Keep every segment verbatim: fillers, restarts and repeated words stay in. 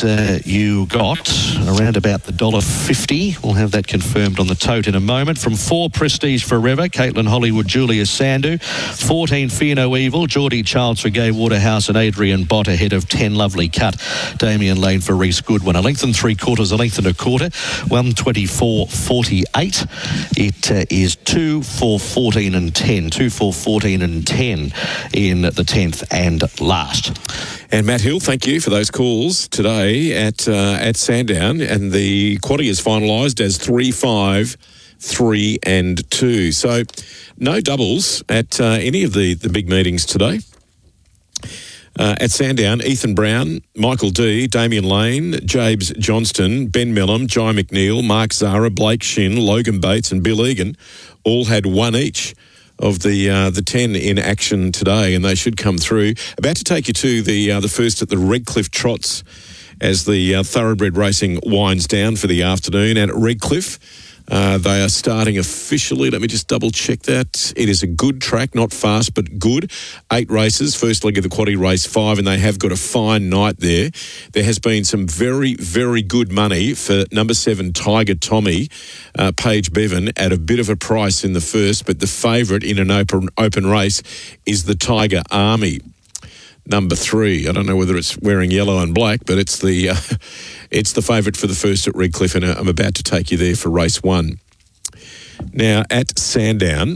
And uh, you got around about the one dollar fifty. We'll have that confirmed on the tote in a moment. From four, Prestige Forever, Caitlin Hollywood, Julia Sandu. fourteen, Fear No Evil, Geordie Childs for Gay Waterhouse and Adrian Bott ahead of ten, Lovely Cut, Damien Lane for Reese Goodwin. A length and three quarters, a length and a quarter, one twenty-four forty-eight. It uh, is two, four, fourteen and ten. two, four, fourteen and ten in the tenth and last. And Matt Hill, thank you for those calls today at uh, at Sandown. And the quaddie is finalised as three, five, three and two. So no doubles at uh, any of the, the big meetings today. Uh, at Sandown, Ethan Brown, Michael D, Damien Lane, Jabes Johnston, Ben Mellum, Jai McNeil, Mark Zara, Blake Shin, Logan Bates and Bill Egan all had one each of the uh, the ten in action today, and they should come through. About to take you to the uh, the first at the Redcliffe Trots as the uh, thoroughbred racing winds down for the afternoon. And at Redcliffe, uh, they are starting officially. Let me just double check that. It is a good track, not fast, but good. Eight races, first leg of the quaddie race five, and they have got a fine night there. There has been some very, very good money for number seven, Tiger Tommy, uh, Paige Bevan, at a bit of a price in the first, but the favourite in an open open race is the Tiger Army. Number three, I don't know whether it's wearing yellow and black, but it's the uh, it's the favourite for the first at Redcliffe, and I'm about to take you there for race one. Now, at Sandown,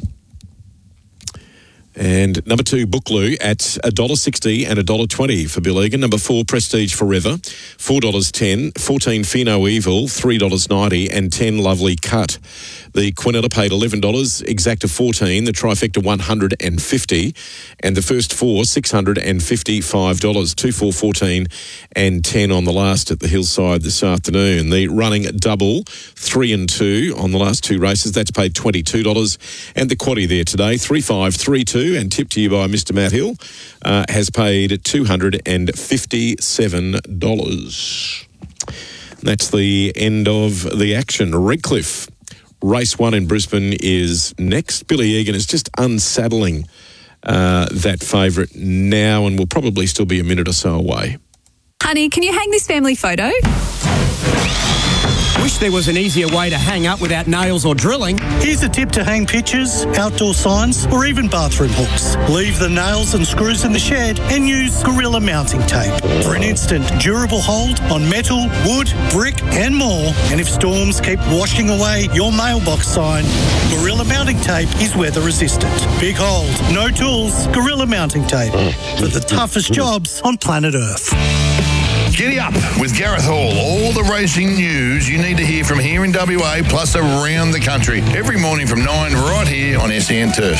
and number two, Bookloo, at one dollar sixty and one dollar twenty for Bill Egan. Number four, Prestige Forever, four dollars ten. fourteen, Fear No Evil, three dollars ninety, and ten, Lovely Cut. The Quinella paid eleven dollars, Exacta fourteen, the Trifecta one hundred fifty, and the first four, six hundred fifty-five dollars. two, four, fourteen, and ten on the last at the Hillside this afternoon. The running double, three and two on the last two races, that's paid twenty-two dollars. And the quaddie there today, three, five, three, two, and tipped to you by Mister Matt Hill, uh, has paid two hundred fifty-seven dollars. That's the end of the action. Redcliffe. Race one in Brisbane is next. Billy Egan is just unsaddling uh, that favourite now, and will probably still be a minute or so away. Honey, can you hang this family photo? Wish there was an easier way to hang up without nails or drilling. Here's a tip to hang pictures, outdoor signs, or even bathroom hooks. Leave the nails and screws in the shed and use Gorilla mounting tape for an instant, durable hold on metal, wood, brick, and more. And if storms keep washing away your mailbox sign, Gorilla mounting tape is weather resistant. Big hold, no tools, Gorilla mounting tape for the toughest jobs on planet Earth. Giddy up with Gareth Hall. All the racing news you need to hear from here in W A plus around the country. Every morning from nine right here on S E N Turf.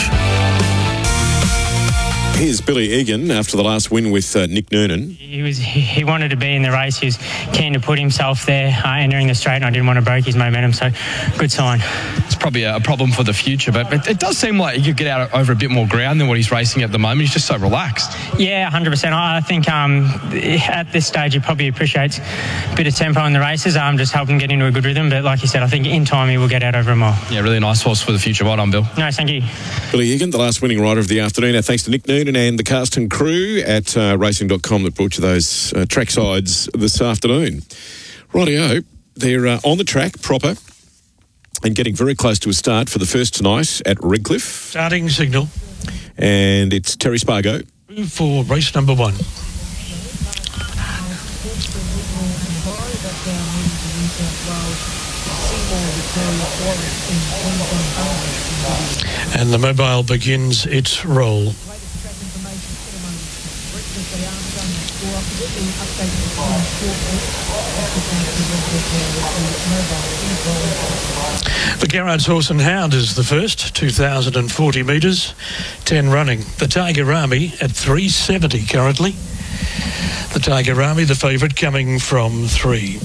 Here's Billy Egan after the last win with uh, Nick Noonan. He was he wanted to be in the race. He was keen to put himself there uh, entering the straight, and I didn't want to break his momentum, so good sign. It's probably a problem for the future, but it, it does seem like you could get out over a bit more ground than what he's racing at the moment. He's just so relaxed. Yeah, one hundred percent. I think um, at this stage he probably appreciates a bit of tempo in the races, um, just help him get into a good rhythm, but like you said, I think in time he will get out over a mile. Yeah, really nice horse for the future. Well done, Bill. No, thank you. Billy Egan, the last winning rider of the afternoon. Now, thanks to Nick Noonan and the cast and crew at uh, racing dot com that brought you those uh, track sides this afternoon. Rightio, they're uh, on the track proper and getting very close to a start for the first tonight at Redcliffe. Starting signal. And it's Terry Spargo. For race number one. And the mobile begins its roll. The Garrard's Horse and Hound is the first, two thousand forty metres, ten running. The Tiger Army at three seventy currently. The Tiger Army, the favourite, coming from three.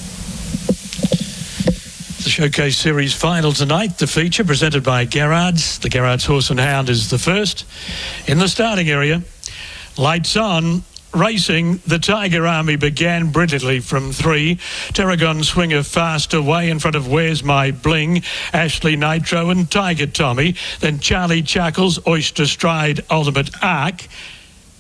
The Showcase Series final tonight, the feature presented by Garrard's. The Garrard's Horse and Hound is the first. In the starting area, lights on. Racing, the Tiger Army began brilliantly from three. Tarragon Swinger fast away in front of Where's My Bling, Ashley Nitro and Tiger Tommy. Then Charlie Chuckles, Oyster Stride, Ultimate Arc.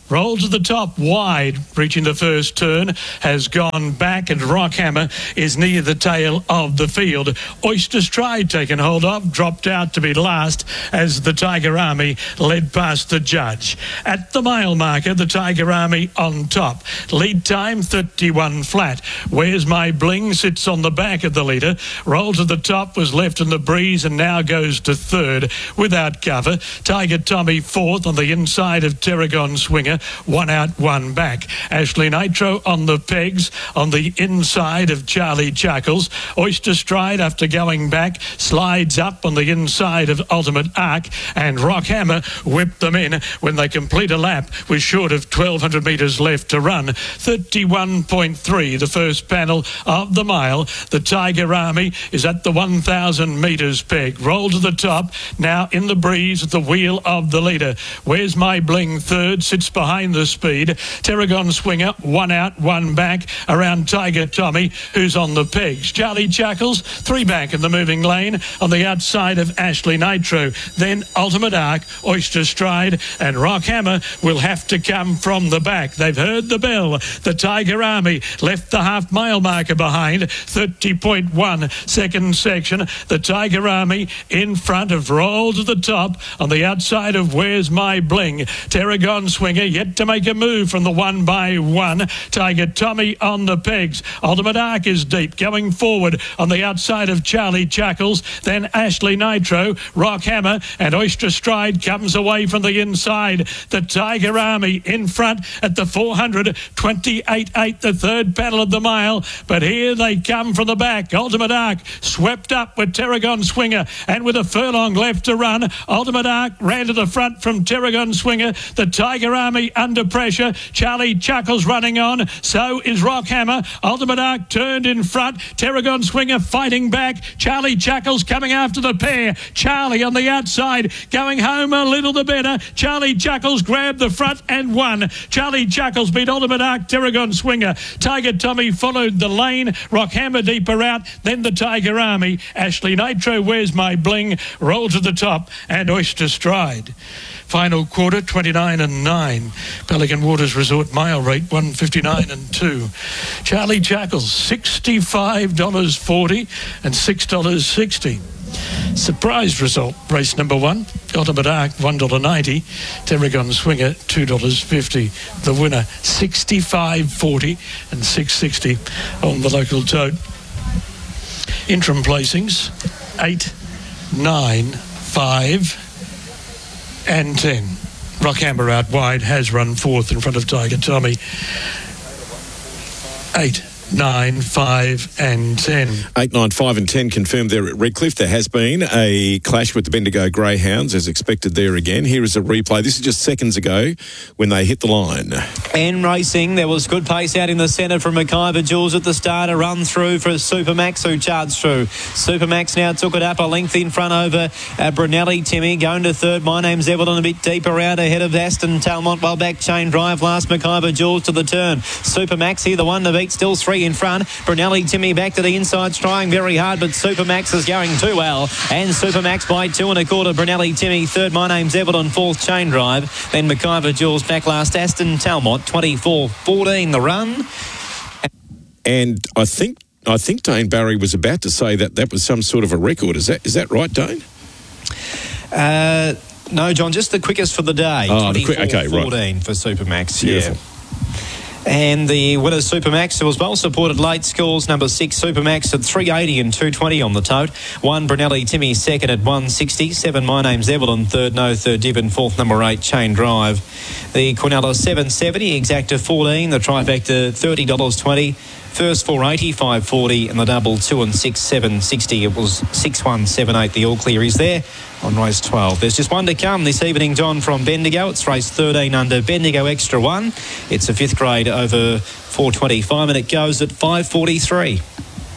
rolled to the top wide, reaching the first turn, has gone back, and Rockhammer is near the tail of the field. Oyster Stride taken hold of, dropped out to be last as the Tiger Army led past the judge. At the mile marker, the Tiger Army on top. Lead time thirty-one flat. Where's My Bling sits on the back of the leader. Roll to the top, was left in the breeze and now goes to third without cover. Tiger Tommy fourth on the inside of Tarragon Swinger. One out, one back. Ashley Nitro on the pegs on the inside of Charlie Chuckles. Oyster Stride, after going back, slides up on the inside of Ultimate Arc, and Rockhammer whipped them in when they complete a lap with short of twelve hundred metres left to run. thirty-one point three, the first panel of the mile. The Tiger Army is at the one thousand metres peg. Roll to the top, now in the breeze at the wheel of the leader. Where's My Bling third, sits behind the speed. Tarragon Swinger, one out, one back around Tiger Tommy, who's on the pegs. Charlie Chuckles, three back in the moving lane on the outside of Ashley Nitro. Then Ultimate Arc, Oyster Stride, and Rockhammer will have to come from the back. They've heard the bell. The Tiger Army left the half mile marker behind. thirty point one second section. The Tiger Army in front of Roll to the top on the outside of Where's My Bling. Tarragon Swinger yet to make a move from the one by one. Tiger Tommy on the pegs. Ultimate Arc is deep, going forward on the outside of Charlie Chuckles. Then Ashley Nitro, Rockhammer, and Oyster Stride comes away from the inside. The Tiger Army in front at the four hundred, twenty-eight eight, the third panel of the mile. But here they come from the back. Ultimate Arc swept up with Tarragon Swinger, and with a furlong left to run, Ultimate Arc ran to the front from Tarragon Swinger. The Tiger Army under pressure. Charlie Chuckles running on. So is Rockhammer. Ultimate Arc turned in front. Tarragon Swinger fighting back. Charlie Chuckles coming after the pair. Charlie on the outside, going home a little the better. Charlie Chuckles grabbed the front and won. Charlie Chuckles beat Ultimate Arc, Tarragon Swinger. Tiger Tommy followed the lane. Rockhammer deeper out. Then the Tiger Army. Ashley Nitro, Where's My Bling, Roll to the top, and Oyster Stride. Final quarter, twenty-nine and nine. Pelican Waters Resort mile rate, one fifty-nine and two. Charlie Chuckles, sixty-five dollars forty and six dollars sixty. Surprise result, race number one. Ultimate Arc, one dollar ninety. Tarragon Swinger, two dollars fifty. The winner, sixty-five forty and six sixty on the local tote. Interim placings, eight, nine, five and ten. Rockhammer out wide, has run fourth in front of Tiger Tommy. Eight, nine, five and ten. Eight, nine, five and ten confirmed there at Redcliffe. There has been a clash with the Bendigo Greyhounds as expected there again. Here is a replay. This is just seconds ago when they hit the line. And racing, there was good pace out in the centre from McIver Jules at the start. A run through for Supermax, who charged through. Supermax now took it up a length in front over uh, Brunelli Timmy. Going to third, My Name's Evelyn a bit deeper out ahead of Aston Talmont. While back Chain Drive last, McIver Jules to the turn. Supermax here, the one to beat, still three in front. Brunelli Timmy back to the inside, trying very hard, but Supermax is going too well. And Supermax by two and a quarter. Brunelli Timmy third, My Name's Evelyn fourth, Chain Drive. Then McIver Jules back last, Aston Talmont twenty-four fourteen the run. And I think I think Dane Barry was about to say that that was some sort of a record. Is that is that right, Dane? Uh, no, John, just the quickest for the day. Oh, the quick, okay, right. fourteen for Supermax. Beautiful. Yeah. And the winner Supermax, who was well supported late, scores number six Supermax at three eighty and two twenty on the tote. One Brunelli Timmy second at one sixty. Seven My Name's Evelyn third, no third div, and fourth number eight Chain Drive. The Quinella seven seventy, Exacta fourteen. The trifecta thirty dollars twenty. First four eighty, five forty, and the double two and six seven sixty. It was six one seven eight. The all clear is there on race twelve. There's just one to come this evening, John, from Bendigo. It's race thirteen under Bendigo Extra One. It's a fifth grade over four twenty-five, and it goes at five forty-three.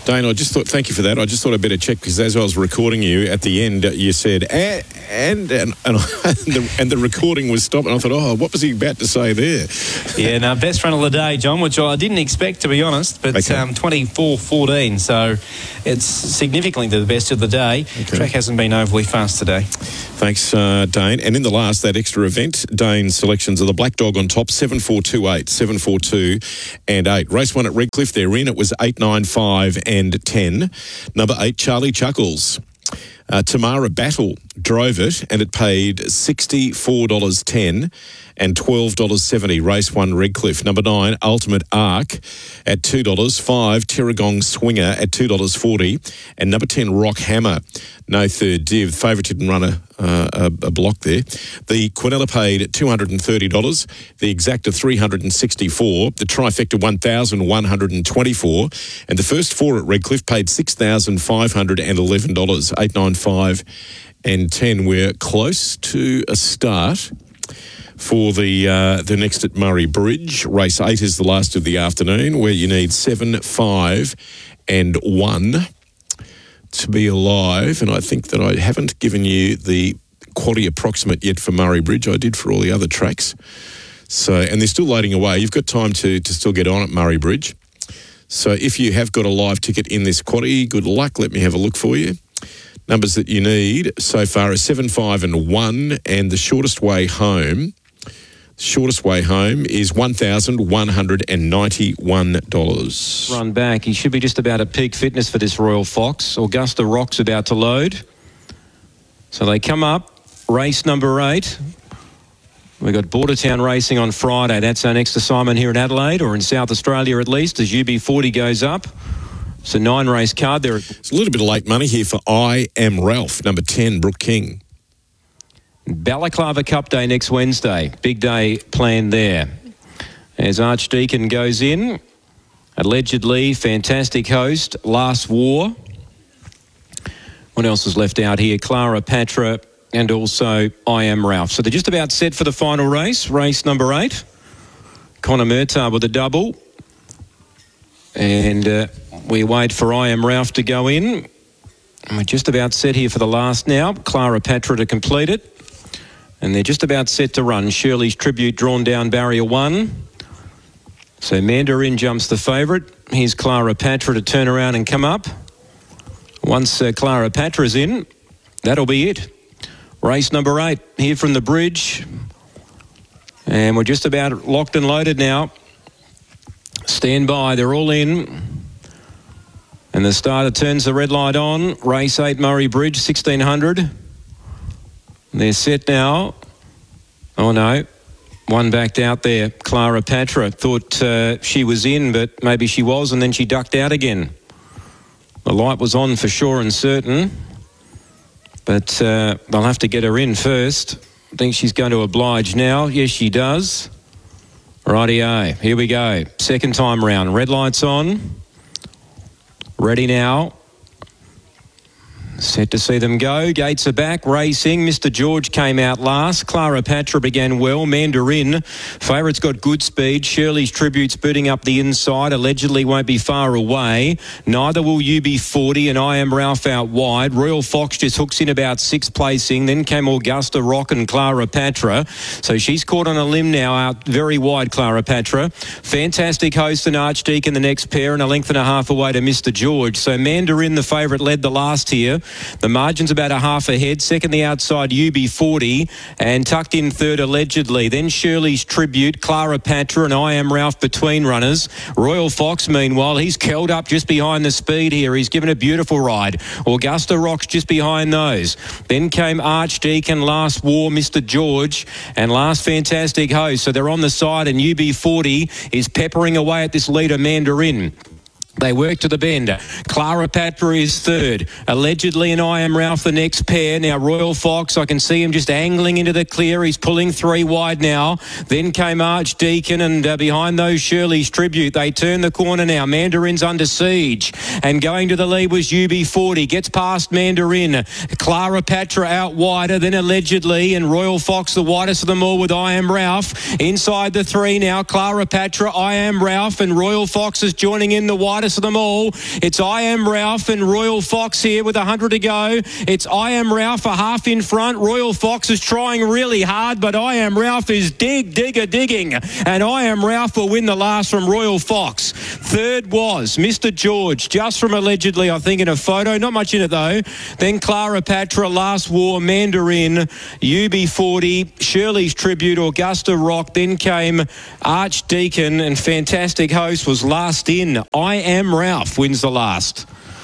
Dane, I just thought, thank you for that. I just thought I'd better check because as I was recording you at the end, you said, and and and, and, the, and the recording was stopped. And I thought, oh, what was he about to say there? Yeah, no, best run of the day, John, which I didn't expect, to be honest, but Okay. um, twenty-four fourteen, so it's significantly the best of the day. Okay. Track hasn't been overly fast today. Thanks, uh, Dane. And in the last, that extra event, Dane's selections are the Black Dog on top, seven four two eight, seven four two and eight. Race one at Redcliffe, they're in. It was eight nine five and ten. Number eight, Charlie Chuckles. Uh, Tamara Battle drove it and it paid sixty-four dollars ten and twelve dollars seventy. Race one, Redcliffe. Number nine, Ultimate Arc at two dollars. Five, Terragong Swinger at two dollars forty. And number ten, Rock Hammer. No third div. Favourite didn't run a, uh, a, a block there. The Quinella paid two hundred thirty dollars. The Exacta three hundred sixty-four dollars. The Trifecta one thousand one hundred twenty-four dollars. And the first four at Redcliffe paid six thousand five hundred eleven dollars. eight nine five and ten. We're close to a start for the uh, the next at Murray Bridge. Race eight is the last of the afternoon, where you need seven, five and one to be alive. And I think that I haven't given you the quality approximate yet for Murray Bridge. I did for all the other tracks. So, and they're still loading away. You've got time to, to still get on at Murray Bridge. So if you have got a live ticket in this quaddie, good luck. Let me have a look for you. Numbers that you need so far are seven, five and one, and the shortest way home, shortest way home is one thousand one hundred ninety-one dollars. Run back. He should be just about at peak fitness for this Royal Fox. Augusta Rock's about to load. So they come up. Race number eight. We've got Bordertown racing on Friday. That's our next assignment here in Adelaide, or in South Australia at least, as U B forty goes up. It's a nine-race card there. It's a little bit of late money here for I Am Ralph, number ten, Brooke King. Balaclava Cup Day next Wednesday. Big day planned there. As Archdeacon goes in, allegedly fantastic host, Last War. What else is left out here? Clara Patra and also I Am Ralph. So they're just about set for the final race, race number eight. Connor Murtagh with a double. And uh, we wait for I Am Ralph to go in. And we're just about set here for the last now. Clara Patra to complete it. And they're just about set to run. Shirley's Tribute drawn down barrier one. So Mandarin jumps the favourite. Here's Clara Patra to turn around and come up. Once uh, Clara Patra's in, that'll be it. Race number eight here from the bridge. And we're just about locked and loaded now. Stand by, they're all in. And the starter turns the red light on. Race eight, Murray Bridge, sixteen hundred. They're set now. Oh no, one backed out there. Clara Patra thought uh, she was in, but maybe she was, and then she ducked out again. The light was on for sure and certain, but uh, they'll have to get her in first. I think she's going to oblige now. Yes, she does. Rightio, here we go. Second time round. Red light's on. Ready now. Set to see them go. Gates are back. Racing. Mister George came out last. Clara Patra began well. Mandarin. Favourite's got good speed. Shirley's Tribute spurting up the inside. Allegedly won't be far away. Neither will U B forty, and I Am Ralph out wide. Royal Fox just hooks in about sixth placing. Then came Augusta Rock and Clara Patra. So she's caught on a limb now, out very wide, Clara Patra. Fantastic Host and Archdeacon the next pair, and a length and a half away to Mister George. So Mandarin, the favourite, led the last here. The margin's about a half ahead. Second, the outside, U B forty, and tucked in third, allegedly. Then Shirley's Tribute, Clara Patra, and I Am Ralph between runners. Royal Fox, meanwhile, he's curled up just behind the speed here. He's given a beautiful ride. Augusta Rock's just behind those. Then came Archdeacon, Last War, Mister George, and Last Fantastic Host. So they're on the side, and U B forty is peppering away at this leader, Mandarin. They work to the bend. Clara Patra is third. Allegedly, and I Am Ralph the next pair. Now, Royal Fox, I can see him just angling into the clear. He's pulling three wide now. Then came Archdeacon, and uh, behind those, Shirley's Tribute. They turn the corner now. Mandarin's under siege. And going to the lead was U B forty. Gets past Mandarin. Clara Patra out wider, then allegedly, and Royal Fox the widest of them all with I Am Ralph. Inside the three now, Clara Patra, I Am Ralph, and Royal Fox is joining in the widest hardest of them all. It's I Am Ralph and Royal Fox here with one hundred to go. It's I Am Ralph a half in front. Royal Fox is trying really hard, but I Am Ralph is dig, digger, digging. And I Am Ralph will win the last from Royal Fox. Third was Mister George, just from allegedly, I think, in a photo. Not much in it, though. Then Clara Patra, Last War, Mandarin, U B forty, Shirley's Tribute, Augusta Rock. Then came Archdeacon, and Fantastic Host was last in. I Am Ralph wins the last.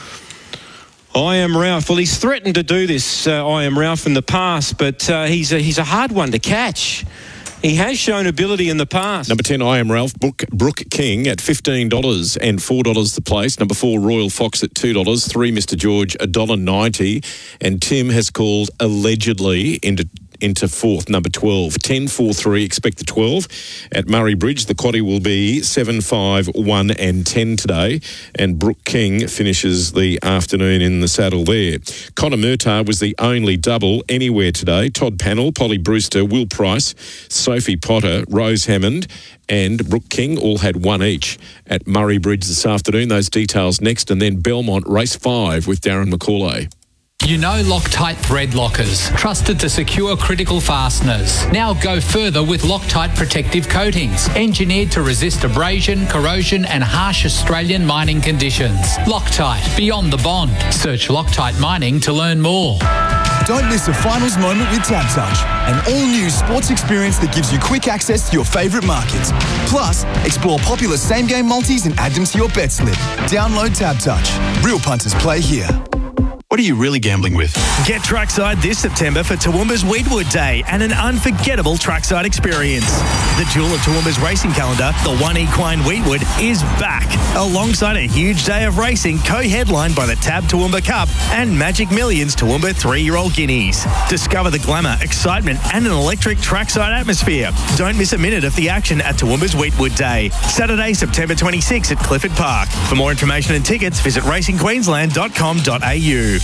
I Am Ralph. Well, he's threatened to do this, uh, I Am Ralph, in the past, but uh, he's, a, he's a hard one to catch. He has shown ability in the past. Number ten, I Am Ralph, Brooke, Brooke King at fifteen dollars and four dollars the place. Number four, Royal Fox at two dollars. Three, Mister George, one dollar ninety. And Tim has called allegedly into into fourth, number twelve. ten, four, three, expect the twelve. At Murray Bridge, the quaddie will be seven, five, one and ten today. And Brooke King finishes the afternoon in the saddle there. Connor Murtagh was the only double anywhere today. Todd Pannell, Polly Brewster, Will Price, Sophie Potter, Rose Hammond and Brooke King all had one each at Murray Bridge this afternoon. Those details next. And then Belmont, race five with Darren McCauley. You know Loctite thread lockers, trusted to secure critical fasteners. Now go further with Loctite protective coatings, engineered to resist abrasion, corrosion and harsh Australian mining conditions. Loctite, beyond the bond. Search Loctite Mining to learn more. Don't miss a finals moment with TabTouch, an all-new sports experience that gives you quick access to your favourite markets. Plus, explore popular same-game multis and add them to your bet slip. Download TabTouch. Real punters play here. What are you really gambling with? Get trackside this September for Toowoomba's Weedwood Day and an unforgettable trackside experience. The Jewel of Toowoomba's racing calendar, the One Equine Weedwood, is back, alongside a huge day of racing co-headlined by the Tab Toowoomba Cup and Magic Millions Toowoomba three-year-old guineas. Discover the glamour, excitement and an electric trackside atmosphere. Don't miss a minute of the action at Toowoomba's Weedwood Day, Saturday, September twenty-sixth at Clifford Park. For more information and tickets, visit racing queensland dot com dot a u.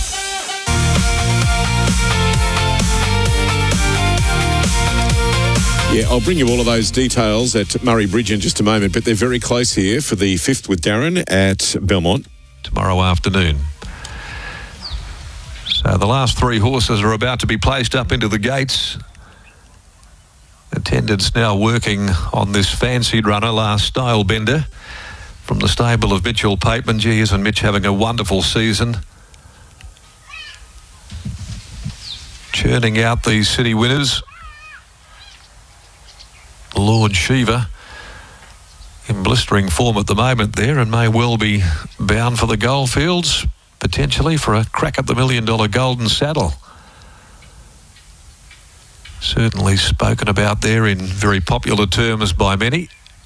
Yeah, I'll bring you all of those details at Murray Bridge in just a moment, but they're very close here for the fifth with Darren at Belmont. Tomorrow afternoon. So the last three horses are about to be placed up into the gates. Attendants now working on this fancied runner, Last Style Bender, from the stable of Mitchell Pateman. Gee, isn't Mitch having a wonderful season? Churning out these city winners. Lord Shiva in blistering form at the moment there and may well be bound for the goldfields, potentially for a crack at the million dollar golden saddle. Certainly spoken about there in very popular terms by many.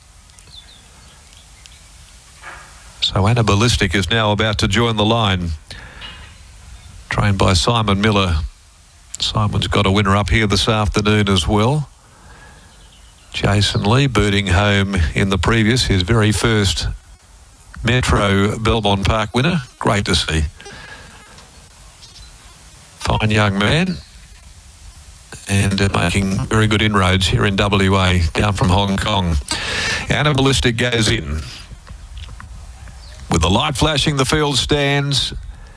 So Anna Ballistic is now about to join the line, trained by Simon Miller. Simon's got a winner up here this afternoon as well. Jason Lee birding home in the previous, his very first Metro Belmont Park winner. Great to see. Fine young man. And uh, making very good inroads here in W A, down from Hong Kong. Anna Ballistic goes in. With the light flashing, the field stands.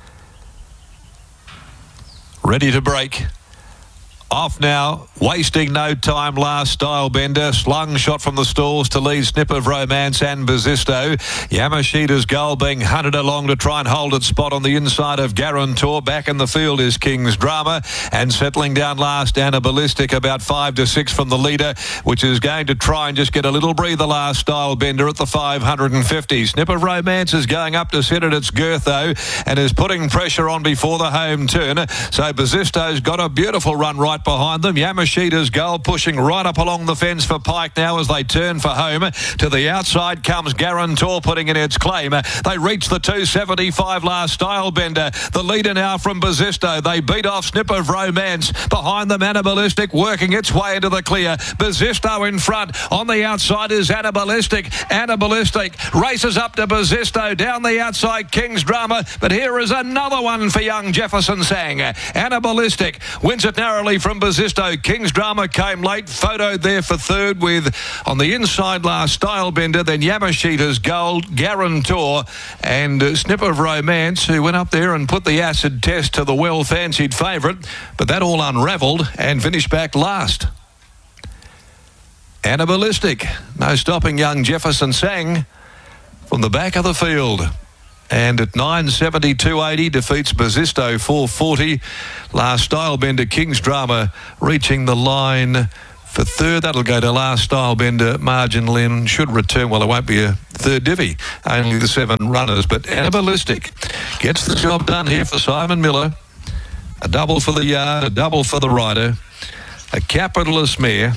Ready to break. Off now, wasting no time, Last Style Bender. Slung shot from the stalls to lead Snip of Romance and Basisto. Yamashita's goal being hunted along to try and hold its spot on the inside of Garantor. Back in the field is King's Drama. And settling down last, Anna Ballistic, about five to six from the leader, which is going to try and just get a little breather, Last Style Bender, at the five hundred fifty. Snip of Romance is going up to sit at its girth, though, and is putting pressure on before the home turn. So Basisto's got a beautiful run right behind them. Yamashita's goal pushing right up along the fence for Pike now as they turn for home. To the outside comes Garantor putting in its claim. They reach the two seventy-five, Last Style Bender. The leader now from Basisto. They beat off Snip of Romance. Behind them, Anna Ballistic working its way into the clear. Basisto in front. On the outside is Anna Ballistic. Anna Ballistic races up to Basisto. Down the outside, King's Drama. But here is another one for young Jefferson Sang. Anna Ballistic wins it narrowly from from Basisto. King's Drama came late, photoed there for third with, on the inside last, Stylebender, then Yamashita's Gold, Guarantor, and uh, Snip of Romance, who went up there and put the acid test to the well-fancied favourite, but that all unravelled and finished back last. Animalistic, no stopping young Jefferson Sang from the back of the field. And at nine seventy, two eighty, defeats Basisto four forty. Last Stylebender, King's Drama, reaching the line for third. That'll go to last Stylebender. Margin Lynn should return. Well, it won't be a third divvy. Only the seven runners. But Animalistic gets the job done here for Simon Miller. A double for the yard, a double for the rider. A capitalist mare.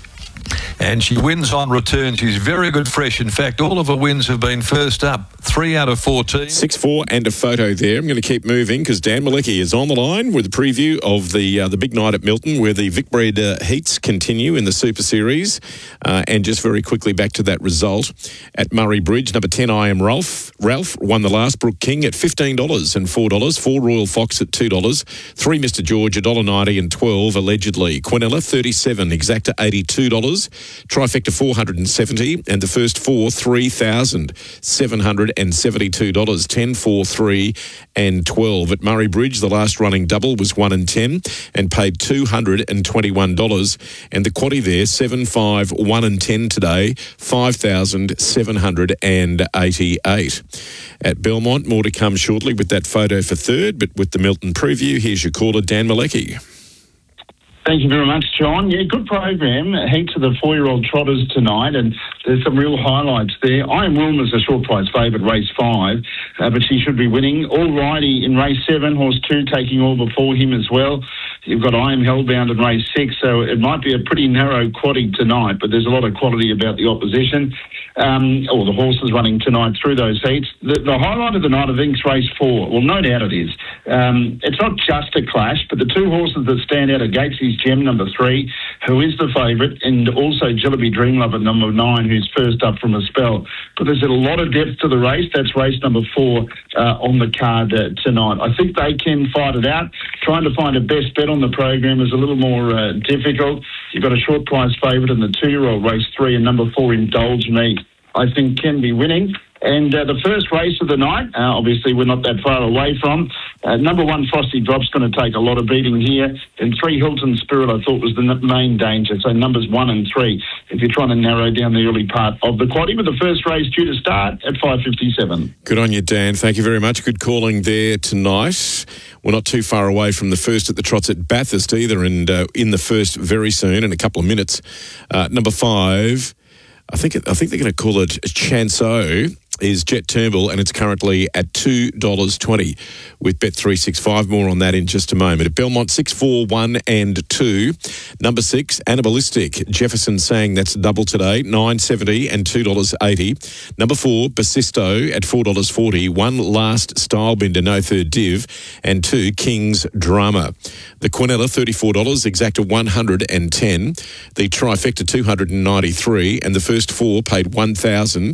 And she wins on return. She's very good fresh. In fact, all of her wins have been first up. Three out of fourteen. six four and a photo there. I'm going to keep moving because Dan Malecki is on the line with a preview of the uh, the big night at Milton, where the Vicbred uh, heats continue in the Super Series. Uh, and just very quickly back to that result at Murray Bridge. Number ten, I Am Ralph. Ralph won the last. Brooke King at fifteen dollars and four dollars. Four Royal Fox at two dollars. Three Mister George, one dollar ninety and twelve allegedly. Quinella, thirty-seven. Exacta, eighty-two dollars. Trifecta, four hundred seventy, and the first four, three thousand seven hundred seventy-two dollars. ten, four, three, and twelve. At Murray Bridge, the last running double was one and ten and paid two hundred twenty-one dollars. And the quaddie there, seven, five, one and ten today, five thousand seven hundred eighty-eight. At Belmont, more to come shortly with that photo for third, but with the Milton preview, here's your caller, Dan Malecki. Thank you very much, John. Yeah, good program. Heaps of the four-year-old trotters tonight, and there's some real highlights there. I Am Wilma's a short price favourite, race five, uh, but she should be winning. Alrighty in race seven, horse two taking all before him as well. You've got I Am Hellbound in race six, so it might be a pretty narrow quaddie tonight, but there's a lot of quality about the opposition. Um, or the horses running tonight through those heats. The, the highlight of the night, I think, is race four. Well, no doubt it is. Um, it's not just a clash, but the two horses that stand out are Gatesy's Gem, number three, who is the favourite, and also Jillaby Dreamlover, number nine, who's first up from a spell. But there's a lot of depth to the race. That's race number four uh, on the card uh, tonight. I think they can fight it out. Trying to find a best bet on the program is a little more uh, difficult. You've got a short price favourite in the two-year-old race three, and number four, Indulge Me, I think can be winning. And uh, the first race of the night, uh, obviously we're not that far away from. Uh, number one, Frosty Drop's going to take a lot of beating here. And three, Hilton Spirit, I thought was the main danger. So numbers one and three, if you're trying to narrow down the early part of the quaddie. But the first race due to start at five fifty-seven. Good on you, Dan. Thank you very much. Good calling there tonight. We're not too far away from the first at the trots at Bathurst either, and uh, in the first very soon, in a couple of minutes. Uh, number five, I think I think they're going to call it Chanceau, is Jet Turnbull, and it's currently at two dollars twenty with Bet three sixty-five. More on that in just a moment. At Belmont, six, four, one and two. Number six, Animalistic. Jefferson Sang, that's double today, nine seventy and two dollars eighty. Number four, Basisto at four dollars forty. One Last Stylebender, no third div. And two, King's Drama. The Quinella, thirty-four dollars, Exacta one hundred ten. The Trifecta, two hundred ninety-three. And the first four paid one thousand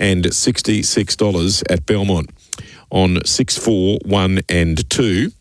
sixty-six dollars at Belmont on six, four, one and two.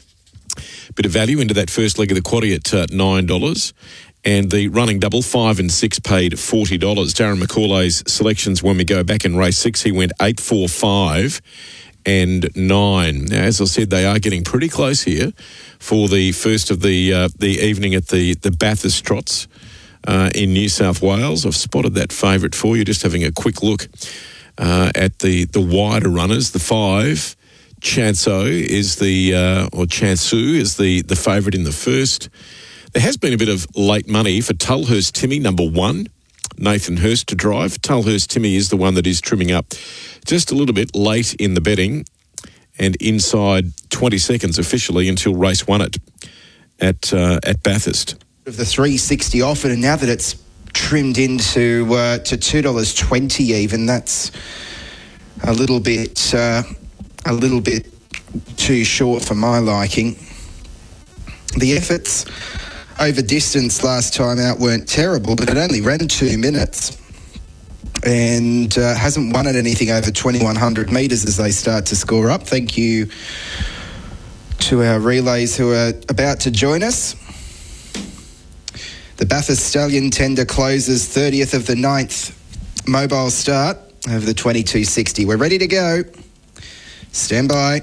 Bit of value into that first leg of the quaddie at uh, nine dollars. And the running double, five and six, paid forty dollars. Darren McCauley's selections, when we go back in race six, he went eight, four, five and nine. Now, as I said, they are getting pretty close here for the first of the uh, the evening at the, the Bathurst Trots uh, in New South Wales. I've spotted that favourite for you, just having a quick look uh, at the, the wider runners. The five, Chanceau is the, uh, or Chanceau is the, the favourite in the first. There has been a bit of late money for Tulhurst Timmy, number one. Nathan Hurst to drive. Tulhurst Timmy is the one that is trimming up just a little bit late in the betting and inside twenty seconds officially until race one at at, uh, at Bathurst. Of the three sixty offered, and now that it's trimmed into uh, to two dollars twenty even, that's a little bit uh, a little bit too short for my liking. The efforts over distance last time out weren't terrible, but it only ran two minutes and uh, hasn't won at anything over twenty-one hundred metres as they start to score up. Thank you to our relays who are about to join us. The Bathurst Stallion tender closes thirtieth of the ninth. Mobile start over the twenty-two sixty. We're ready to go. Stand by.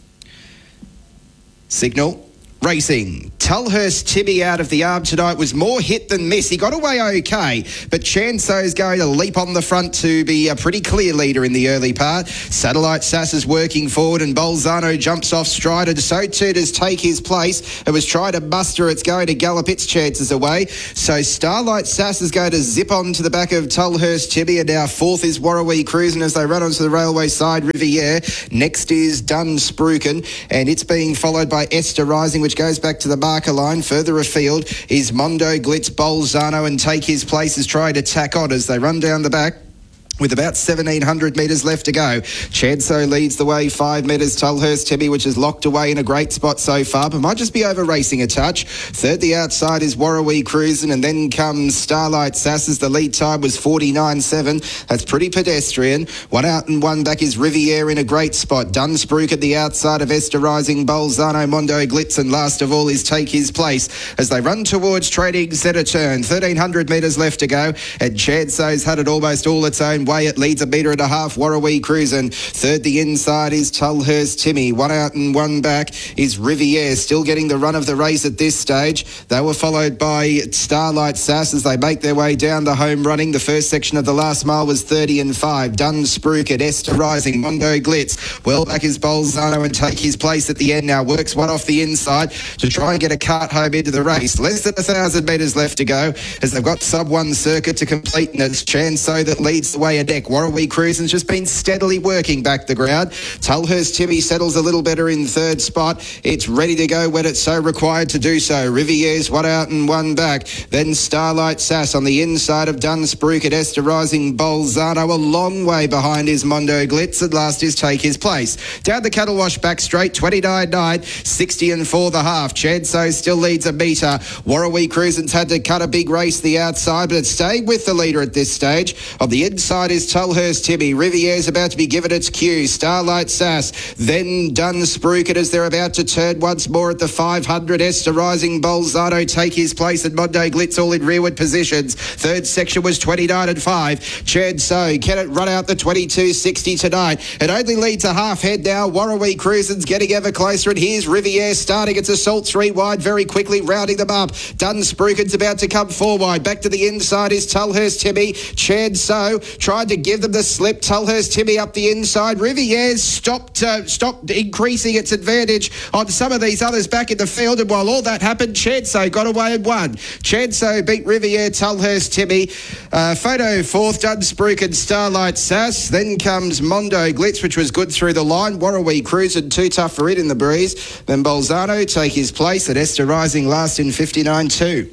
Signal. Racing. Tulhurst Tibby out of the arm tonight was more hit than miss. He got away okay, but Chanso's going to leap on the front to be a pretty clear leader in the early part. Satellite Sass is working forward and Bolzano jumps off stride, and so too does Take His Place. It was trying to muster, it's going to gallop its chances away. So Starlight Sass is going to zip on to the back of Tulhurst Tibby, and now fourth is Warrawee Cruising as they run onto the railway side, Riviere. Next is Dunspruken, and it's being followed by Esther Rising, which goes back to the marker line. Further afield is Mondo Glitz, Bolzano, and Take His Place is trying to tack on as they run down the back. With about seventeen hundred metres left to go. Chanso leads the way, five metres. Tulhurst Tibby, which is locked away in a great spot so far, but might just be over racing a touch. Third, the outside is Warrawee Cruising, and then comes Starlight Sass as the lead time was forty-nine seven. That's pretty pedestrian. One out and one back is Riviere in a great spot. Dunspruke at the outside of Esther Rising, Bolzano, Mondo Glitz, and last of all is Take His Place as they run towards Trading Centre Turn. thirteen hundred metres left to go, and Chanso's had it almost all its own way. It leads a metre and a half. Warrawee Cruising. Third, the inside is Tulhurst Timmy. One out and one back is Riviere, still getting the run of the race at this stage. They were followed by Starlight Sass as they make their way down the home running. The first section of the last mile was thirty and five. Dunspruke at Esther Rising, Mondo Glitz. Well back is Bolzano and Take His Place at the end now. Works one off the inside to try and get a cart home into the race. Less than a thousand metres left to go as they've got sub one circuit to complete, and it's Chanso that leads the way a deck. Warrawee Cruising's just been steadily working back the ground. Tulhurst Timmy settles a little better in third spot. It's ready to go when it's so required to do so. Riviere's one out and one back. Then Starlight Sass on the inside of Dunspruke at Esther Rising, Bolzano a long way behind is Mondo Glitz, and last is Take His Place. Down the Cattle Wash back straight, twenty-nine nine, sixty and four the half. Chanso still leads a metre. Warrawee Cruising's had to cut a big race the outside, but it's staying with the leader at this stage. On the inside is Tulhurst Timmy. Riviere's about to be given its cue. Starlight Sass, then Dunspruke as they're about to turn once more at the five hundred. Esther Rising, Bolzano, Take His Place, and Mondo Glitz all in rearward positions. Third section was twenty-nine and five. Chanso, can it run out the twenty-two sixty tonight? It only leads a half head now. Warrawee Cruising's getting ever closer, and here's Riviere starting its assault three wide very quickly, rounding them up. Dunspruken's about to come four wide. Back to the inside is Tulhurst Timmy. Chanso tried to give them the slip. Tulhurst Timmy up the inside. Riviere's stopped uh, stopped increasing its advantage on some of these others back in the field, and while all that happened, Chanso got away and won. Chanso beat Riviere, Tulhurst Timmy. Uh, photo fourth, Dunspruke and Starlight Sass. Then comes Mondo Glitz, which was good through the line. Warrawee Cruising too tough for it in the breeze. Then Bolzano Take His Place at Esther Rising last in fifty-nine two.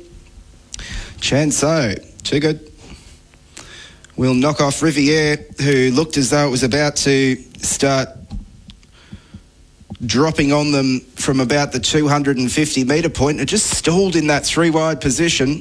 Chanso, too good. Will knock off Riviere, who looked as though it was about to start dropping on them from about the two hundred fifty metre point. It just stalled in that three-wide position.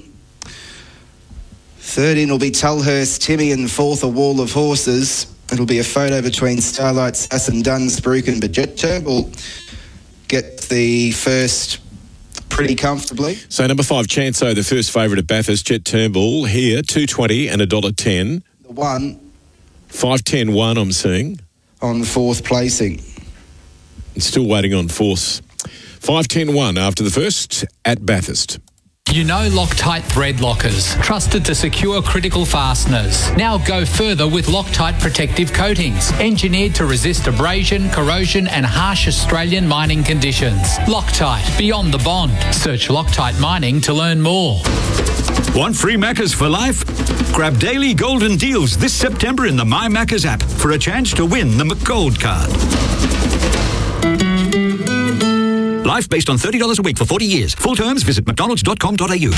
Third in will be Tulhurst Timmy, and fourth a Wall of Horses. It'll be a photo between Starlight Sass and Dunspruke, but Jet Turnbull get the first pretty comfortably. So number five, Chanso, the first favourite at Bathurst. Jet Turnbull here, two twenty and a dollar ten. The one. five ten one, I'm seeing. On fourth placing. Still waiting on fourth. five ten one after the first at Bathurst. You know Loctite thread lockers, trusted to secure critical fasteners. Now go further with Loctite protective coatings, engineered to resist abrasion, corrosion and harsh Australian mining conditions. Loctite, beyond the bond. Search Loctite Mining to learn more. Want free Maccas for life? Grab daily golden deals this September in the My Maccas app for a chance to win the McGold card. Life based on thirty dollars a week for forty years. Full terms, visit mcdonalds dot com dot a u.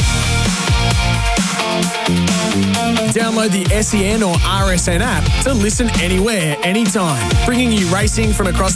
Download the S E N or R S N app to listen anywhere, anytime, bringing you racing from across